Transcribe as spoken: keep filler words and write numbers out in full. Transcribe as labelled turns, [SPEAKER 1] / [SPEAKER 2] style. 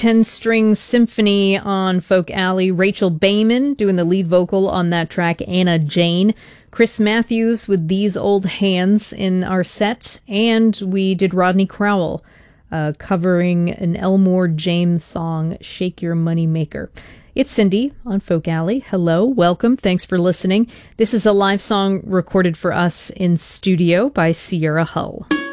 [SPEAKER 1] ten-string symphony on Folk Alley. Rachel Bayman doing the lead vocal on that track, Anna Jane. Chris Matthews with These Old Hands in our set. And we did Rodney Crowell uh, covering an Elmore James song, Shake Your Money Maker. It's Cindy on Folk Alley. Hello, welcome, thanks for listening. This is a live song recorded for us in studio by Sierra Hull.